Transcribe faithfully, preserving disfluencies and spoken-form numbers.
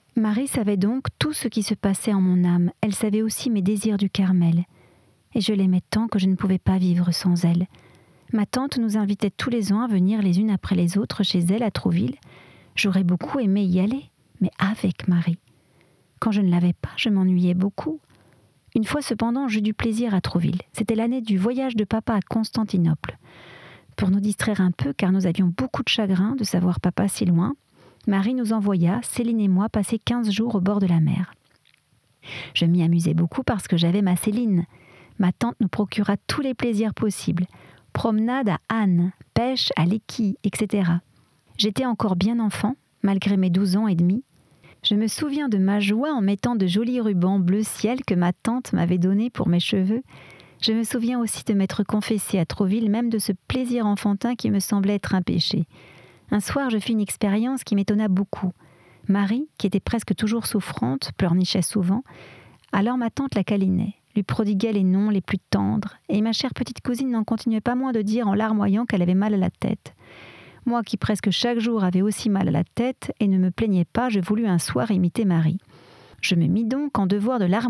Marie savait donc tout ce qui se passait en mon âme. Elle savait aussi mes désirs du Carmel. Et je l'aimais tant que je ne pouvais pas vivre sans elle. Ma tante nous invitait tous les ans à venir les unes après les autres chez elle à Trouville. J'aurais beaucoup aimé y aller, mais avec Marie. Quand je ne l'avais pas, je m'ennuyais beaucoup. Une fois cependant, j'eus du plaisir à Trouville. C'était l'année du voyage de papa à Constantinople. Pour nous distraire un peu, car nous avions beaucoup de chagrin de savoir papa si loin, Marie nous envoya, Céline et moi, passer quinze jours au bord de la mer. Je m'y amusais beaucoup parce que j'avais ma Céline. Ma tante nous procura tous les plaisirs possibles. Promenade à Anne, pêche à l'Équille, et cetera. J'étais encore bien enfant, malgré mes douze ans et demi. Je me souviens de ma joie en mettant de jolis rubans bleu ciel que ma tante m'avait donnés pour mes cheveux. Je me souviens aussi de m'être confessée à Trouville, même de ce plaisir enfantin qui me semblait être un péché. Un soir, je fis une expérience qui m'étonna beaucoup. Marie, qui était presque toujours souffrante, pleurnichait souvent. Alors ma tante la câlinait, lui prodiguait les noms les plus tendres, et ma chère petite cousine n'en continuait pas moins de dire en larmoyant qu'elle avait mal à la tête. Moi qui presque chaque jour avais aussi mal à la tête et ne me plaignais pas, je voulus un soir imiter Marie. Je me mis donc en devoir de larmoyer